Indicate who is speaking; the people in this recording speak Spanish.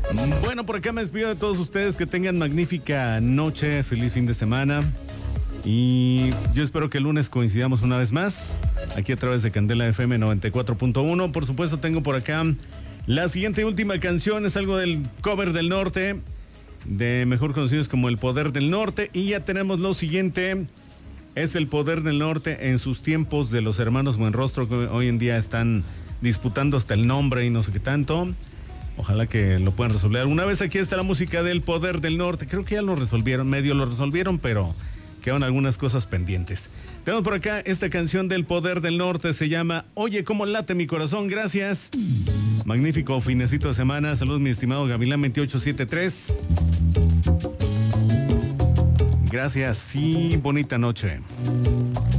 Speaker 1: Bueno, por acá me despido de todos ustedes. Que tengan magnífica noche, feliz fin de semana. Y yo espero que el lunes coincidamos una vez más, aquí a través de Candela FM 94.1. Por supuesto, tengo por acá la siguiente y última canción. Es algo del cover del norte, de mejor conocidos como El Poder del Norte. Y ya tenemos lo siguiente. Es El Poder del Norte en sus tiempos de los hermanos Buenrostro, que hoy en día están disputando hasta el nombre y no sé qué tanto. Ojalá que lo puedan resolver. Una vez aquí está la música del Poder del Norte. Creo que ya lo resolvieron, medio lo resolvieron, pero quedan algunas cosas pendientes. Tenemos por acá esta canción del Poder del Norte. Se llama Oye, cómo late mi corazón. Gracias. Magnífico finecito de semana. Saludos, mi estimado Gavilán 2873. Gracias y bonita noche.